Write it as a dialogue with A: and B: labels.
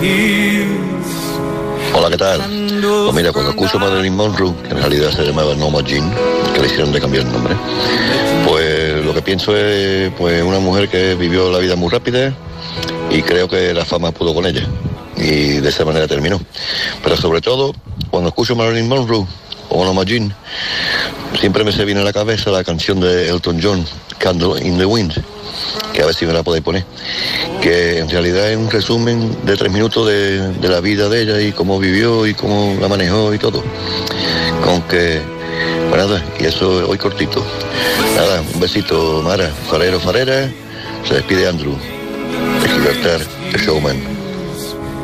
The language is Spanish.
A: Hola, ¿qué tal? Pues mira, cuando escucho Marilyn Monroe, que en realidad se llamaba Norma Jean, que le hicieron de cambiar el nombre, pues lo que pienso es pues una mujer que vivió la vida muy rápida y creo que la fama pudo con ella y de esa manera terminó. Pero sobre todo, cuando escucho Marilyn Monroe o Norma Jean, siempre me se viene a la cabeza la canción de Elton John, Candle in the Wind, que a ver si me la podéis poner, que en realidad es un resumen de 3 minutos de la vida de ella y cómo vivió y cómo la manejó y todo. Con que, pues nada, y eso hoy cortito. Nada, un besito, Mara, farero, farera, se despide Andrew, de Gibraltar, el showman.